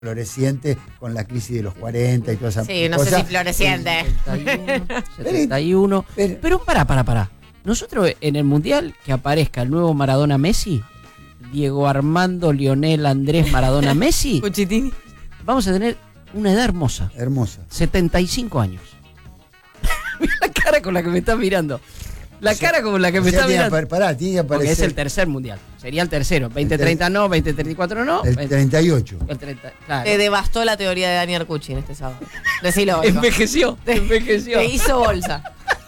floreciente con la crisis de los 40 y todas esas Sí, no cosas. sé si floreciente. 71. Pero pará. Nosotros en el Mundial que aparezca el nuevo Maradona Messi, Diego Armando Lionel Andrés Maradona Messi, Cuchitini. vamos a tener una edad hermosa. Hermosa. 75 años. Mira la cara con la que me estás mirando. La cara con la que me O sea, estás mirando. Pará, tiene que Porque aparecer. es el tercer Mundial. Sería el tercero. 2030 no, 2034 no. El 38. El 30, claro. Te devastó la teoría de Dani Arcucci en este sábado. Decilo, Boico. Envejeció. Te hizo bolsa.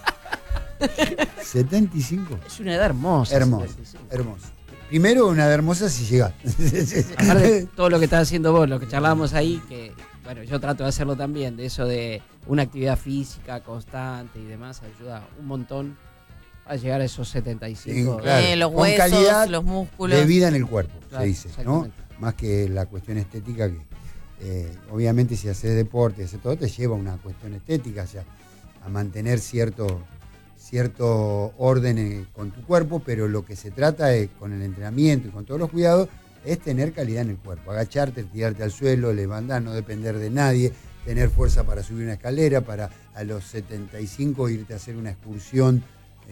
75. Es una edad hermosa. Hermosa. 75. Hermosa. Primero, una edad hermosa si llega. Aparte, todo lo que estás haciendo vos, lo que charlábamos ahí, que bueno, yo trato de hacerlo también, de eso de una actividad física constante y demás, ayuda un montón a llegar a esos 75. Sí, claro. Los Con huesos, calidad los músculos. de vida en el cuerpo, Claro, se dice, ¿no? exactamente. Más que la cuestión estética que obviamente si haces deporte, haces todo, te lleva a una cuestión estética, o sea, a mantener cierto orden con tu cuerpo, pero lo que se trata es, con el entrenamiento y con todos los cuidados, es tener calidad en el cuerpo, agacharte, tirarte al suelo, levantar, no depender de nadie, tener fuerza para subir una escalera, para a los 75 irte a hacer una excursión,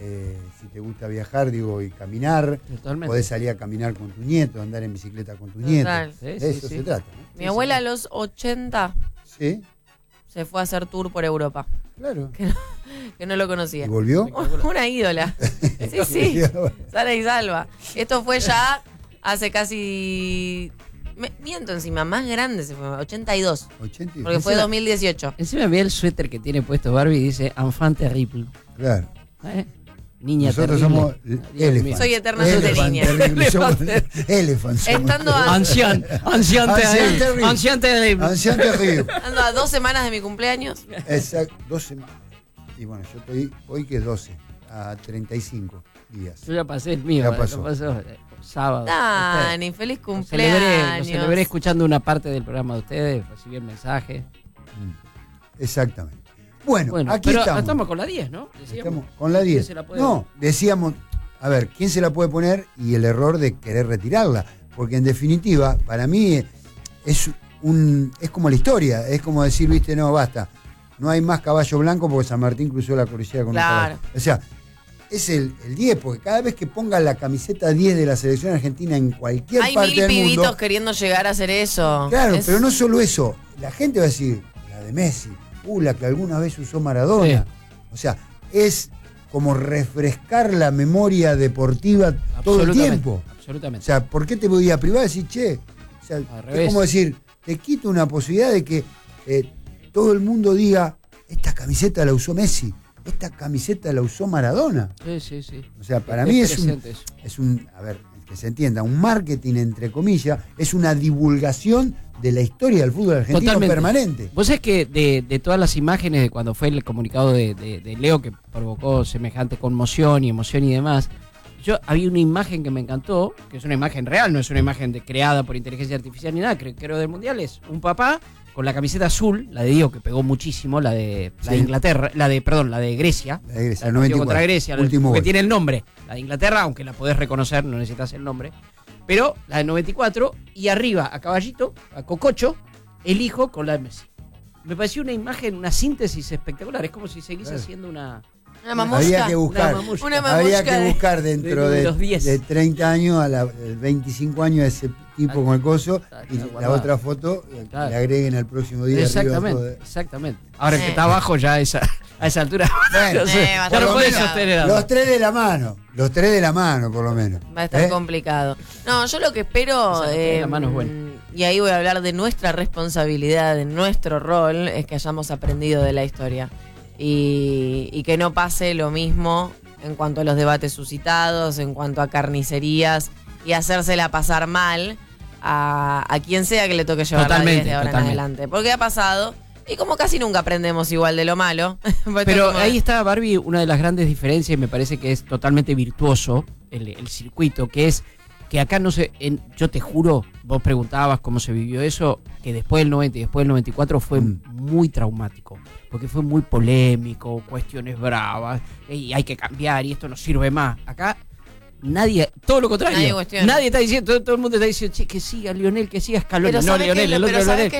si te gusta viajar, y caminar. Totalmente. Podés salir a caminar con tu nieto, andar en bicicleta con tu Total. nieto. Sí, De sí, eso sí. se trata, ¿no? Mi abuela a los 80 Sí, se fue a hacer tour por Europa. claro. Que no lo ¿Y conocía. volvió? Una ídola. Sí. Sara y Salva. Esto fue ya hace casi... Miento encima, más grande se fue, 82. 80. Porque fue 2018. Encima ve el suéter que tiene puesto Barbie y dice enfant terrible. Claro. ¿Eh? Niña Nosotros terrible. somos Dios elephant. mío. Soy eterna suteriña. Somos elephant. Estando a, Ancian terrible. Ancian terrible. estando a 2 semanas de mi cumpleaños. Exacto, 2 semanas. Y bueno, yo estoy hoy que es 12, a 35 días. Yo ya pasé el mío. Ya pasó. Lo pasó, sábado. Dani, feliz Lo cumpleaños. celebré escuchando una parte del programa de ustedes, recibí el mensaje. Exactamente. Bueno, aquí pero estamos. con la 10, ¿no? Decíamos. Estamos con la 10. ¿Quién se la puede No, decíamos, a ver, ¿quién se la puede poner? Y el error de querer retirarla. Porque en definitiva, para mí es como la historia. Es como decir, viste, no, basta. No hay más caballo blanco porque San Martín cruzó la cordillera con Claro. un caballo. O sea, es el 10, porque cada vez que ponga la camiseta 10 de la selección argentina en cualquier Hay parte 1000 del pibitos mundo. queriendo llegar a hacer eso. Claro, Es- pero no solo eso. La gente va a decir, la de Messi, la que alguna vez usó Maradona. Sí. O sea, es como refrescar la memoria deportiva todo el tiempo. O Absolutamente. sea, ¿por qué te voy a privar y decir, che? O sea, Al es revés. como decir, te quito una posibilidad de que todo el mundo diga, esta camiseta la usó Messi, esta camiseta la usó Maradona. Sí. O sea, para mí es presente eso. a ver, que se entienda, un marketing entre comillas, es una divulgación de la historia del fútbol argentino Totalmente. permanente. Vos sabés que de todas las imágenes de cuando fue el comunicado de Leo que provocó semejante conmoción y emoción y demás, había una imagen que me encantó, que es una imagen real, no es una imagen creada por inteligencia artificial ni nada, creo del Mundial, es un papá con la camiseta azul, la de Diego, que pegó muchísimo, la de Sí. Inglaterra, la de Grecia. La de Grecia, el partido 94, contra Grecia, último que gol. tiene el nombre. La de Inglaterra, aunque la podés reconocer, no necesitas el nombre. Pero la de 94, y arriba, a caballito, a Cococho, el hijo con la de Messi. Me pareció una imagen, una síntesis espectacular. Es como si seguís haciendo una mamusca. Habría que buscar, Una habría mamusca que de- buscar dentro de de, los 10. de 30 años a la 25 años de ese tipo con el coso y la guardado. otra foto Claro. le agreguen al próximo día. Exactamente. Ahora que está abajo ya a esa altura. Bueno, no sé, va a ya estar no podés complicado. sostener algo. Los tres de la mano, por lo menos. Va a estar complicado. No, yo lo que espero, Esa la mano es buena. y ahí voy a hablar de nuestra responsabilidad, de nuestro rol, es que hayamos aprendido de la historia. Y que no pase lo mismo en cuanto a los debates suscitados, en cuanto a carnicerías y hacérsela pasar mal a quien sea que le toque llevar la 10 de ahora en adelante. Porque ha pasado, y como casi nunca aprendemos igual de lo malo. Pero ahí está, Barbie, una de las grandes diferencias, y me parece que es totalmente virtuoso el circuito, que es que acá no se... yo te juro, vos preguntabas cómo se vivió eso, que después del 90 y después del 94 fue muy traumático, porque fue muy polémico, cuestiones bravas, y hay que cambiar, y esto no sirve más. Acá nadie, todo lo contrario. Nadie cuestiona. Nadie está diciendo, todo el mundo está diciendo, che, que siga Lionel, que siga Scaloni. Pero No, ¿sabe Lionel, qué? el otro Pero ¿sabe Lionel. qué?